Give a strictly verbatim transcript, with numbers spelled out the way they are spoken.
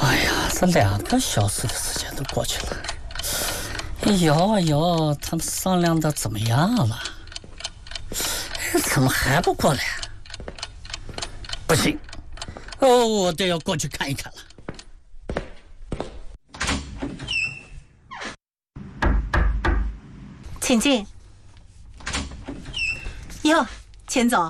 哎呀，这两个小时的时间都过去了。摇啊摇，他们商量的怎么样了？怎么还不过来？不行，哦，我得要过去看一看了。 请进。哟，钱总，